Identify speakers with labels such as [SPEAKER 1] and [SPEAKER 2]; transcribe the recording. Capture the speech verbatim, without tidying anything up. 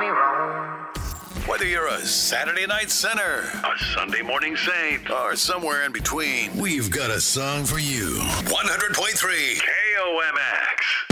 [SPEAKER 1] me wrong.
[SPEAKER 2] Whether you're a Saturday night sinner,
[SPEAKER 3] a Sunday morning saint,
[SPEAKER 2] or somewhere in between, we've got a song for you. one hundred point three
[SPEAKER 3] K O M X.